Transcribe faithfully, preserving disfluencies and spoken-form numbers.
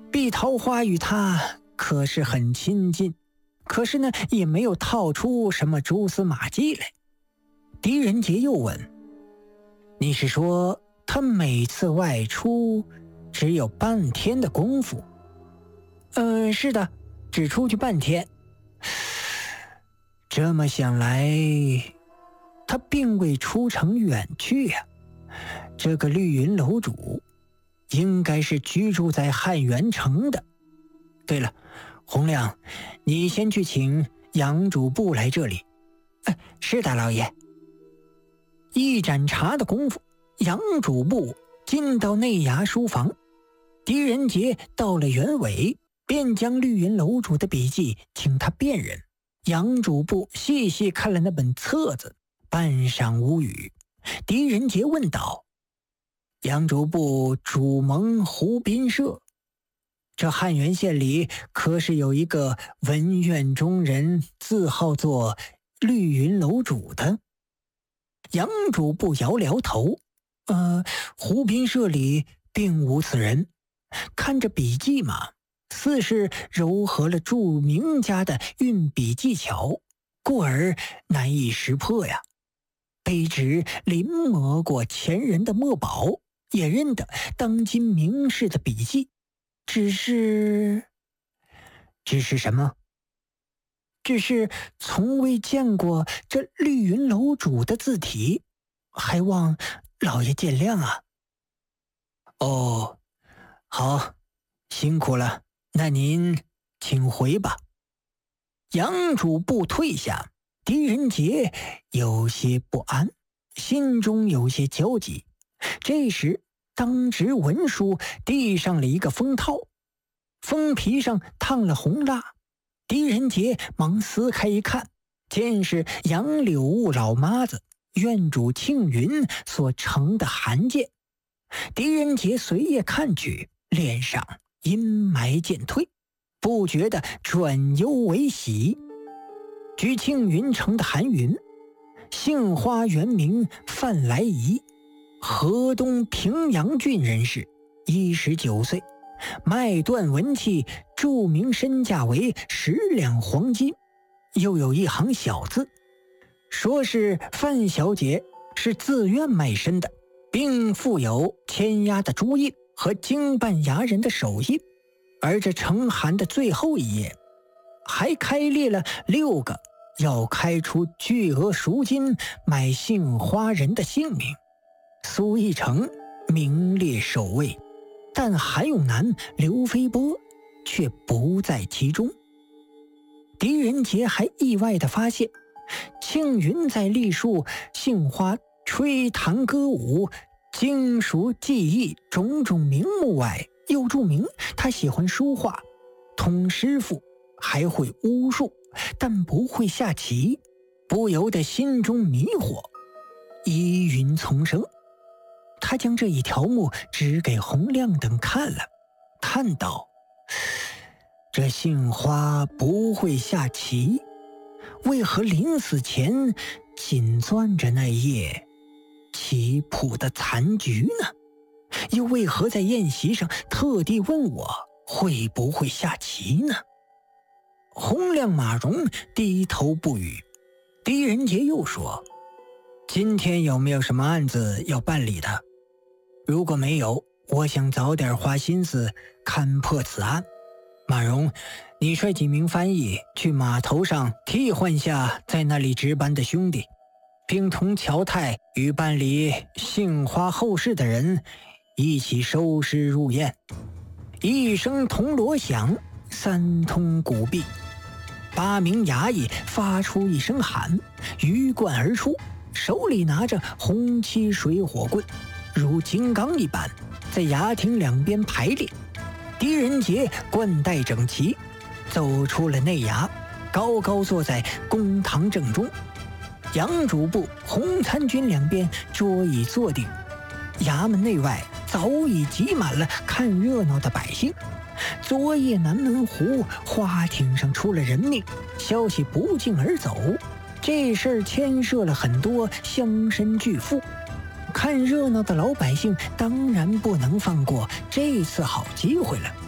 碧桃花与他可是很亲近，可是呢，也没有套出什么蛛丝马迹来。狄仁杰又问：“你是说他每次外出只有半天的功夫？”“嗯，是的，只出去半天。”这么想来，他并未出城远去呀、啊。这个绿云楼主应该是居住在汉元城的。对了，洪亮，你先去请杨主簿来这里。哎，是的，老爷。一盏茶的功夫，杨主簿进到内衙书房，狄仁杰到了原委，便将绿云楼主的笔记请他辨认。杨主簿细细看了那本册子，半晌无语。狄仁杰问道：“杨主簿主蒙湖滨社，这汉源县里可是有一个文苑中人，字号作绿云楼主的？”杨主簿摇摇头：“呃，湖滨社里并无此人。看着笔记嘛，似是糅合了著名家的运笔技巧，故而难以识破呀。卑职临摹过前人的墨宝，也认得当今名士的笔记，只是……只是什么？只是从未见过这绿云楼主的字体，还望老爷见谅啊。”“哦，好，辛苦了，那您请回吧。”杨主簿退下，狄仁杰有些不安，心中有些焦急。这时当值文书递上了一个封套，封皮上烫了红蜡。狄仁杰忙撕开一看，见是杨柳雾老妈子院主庆云所呈的函件。狄仁杰随页看去，脸上阴霾渐退，不觉得转忧为喜。据庆云呈的函云：“杏花原名范来仪，河东平阳郡人士，一十九岁，卖断文器，著名身价为十两黄金。”又有一行小字，说是范小姐是自愿卖身的，并附有签押的朱印和经办衙人的手印。而这呈函的最后一页还开列了六个要开出巨额赎金买杏花人的姓名，苏一成名列首位，但韩永南、刘飞波却不在其中。狄仁杰还意外地发现，庆云在历述杏花吹弹歌舞、经熟技艺种种名目外，又注明他喜欢书画，通诗赋，还会巫术，但不会下棋，不由得心中迷惑，疑云丛生。他将这一条目指给洪亮等看了，叹道：“这杏花不会下棋，为何临死前紧攥着那页棋谱的残局呢？又为何在宴席上特地问我会不会下棋呢？”洪亮、马荣低头不语。狄仁杰又说：“今天有没有什么案子要办理的？如果没有，我想早点花心思看破此案。马荣，你率几名翻译去码头上替换下在那里值班的兄弟，并同乔太与办理杏花后事的人一起收尸入殓。”一声铜锣响，三通鼓壁，八名衙役发出一声喊，鱼贯而出，手里拿着红漆水火棍，如金刚一般，在衙厅两边排列。狄仁杰冠带整齐，走出了内衙，高高坐在公堂正中。杨主簿、洪参军两边桌椅坐定，衙门内外早已挤满了看热闹的百姓。昨夜南门湖花艇上出了人命，消息不胫而走，这事儿牵涉了很多乡绅巨富，看热闹的老百姓当然不能放过这次好机会了。